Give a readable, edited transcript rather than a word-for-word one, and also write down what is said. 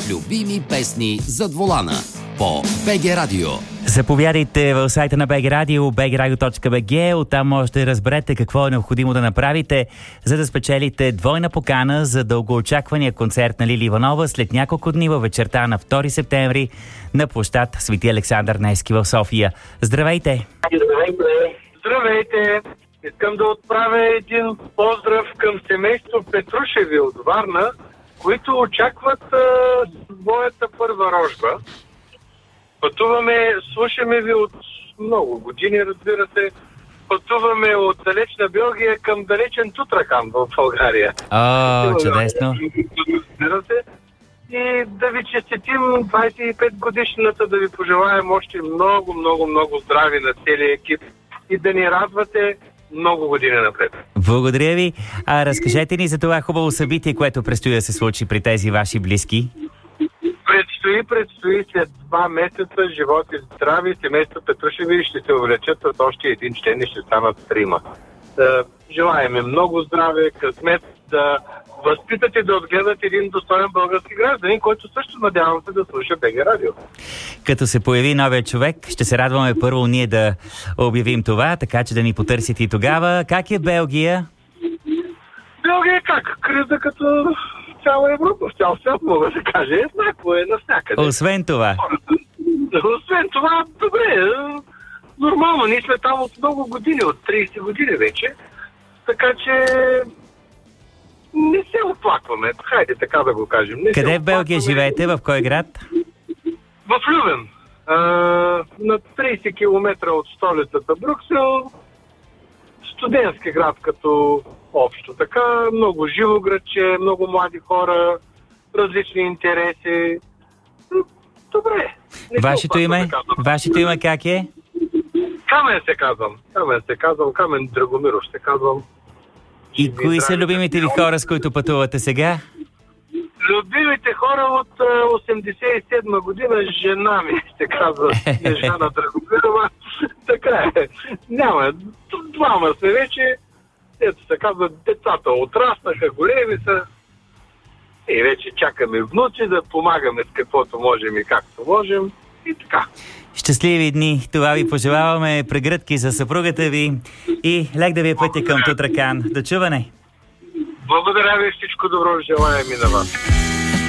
любими песни зад волана по БГ Радио. Заповядайте в сайта на БГ Радио, bgradio.bg. Оттам можете да разберете какво е необходимо да направите, за да спечелите двойна покана за дългоочаквания концерт на Лили Иванова след няколко дни във вечерта на 2 септември на площад Свети Александър Невски в София. Здравейте! Здравейте! Искам да отправя един поздрав към семейство Петрушеви от Варна, които очакват своята първа рожба. Пътуваме, слушаме ви от много години, разбира се. Пътуваме от далечна Белгия към далечен Тутрахан в България. Чудесно! Разбира се. И да ви честитим 25 годишната, да ви пожелаем още много, много, много здрави на целия екип и да ни радвате много години напред. Благодаря ви. Разкажете ни за това хубаво събитие, което предстои да се случи при тези ваши близки. Предстои след 2 месеца живот и здраве. Семейство Петрушеви ще се увлечат с още един член и ще станат 3. Желаем им много здраве, късмет, да възпитате, да отгледат един достоен български гражданин, който също надявам се да слуша БГ Радио. Като се появи новия човек, ще се радваме първо ние да обявим това, така че да ни потърсите и тогава. Как е Белгия? Белгия как? Криза като цяла Европа, в цял свят мога да кажа. Еднакво е навсякъде. Освен това, добре. Нормално, ние сме там от много години, от 30 години вече. Така че не се оплакваме. Хайде така да го кажем. Къде в Белгия живеете? В кой град? В Лювен. На 30 км от столицата Брюксел. Студентски град като общо. Така, много живо градче, много млади хора, различни интереси. Добре. Вашето име как е? Камен се казвам. Камен Драгомиров се казвам. И кои са любимите ви хора, с които пътувате сега? Любимите хора от 87 година, жена ми се казва Снежана Драгомирова. Така е. Няма. 2 сме вече. Ето се казва, децата отраснаха, големи са. И вече чакаме внуци да помагаме с каквото можем и както можем. И така. Щастливи дни! Това ви пожелаваме, прегръдки за съпругата ви и лек да ви е пътя към Тутракан. До чуване! Благодаря ви, всичко добро желаем и на вас.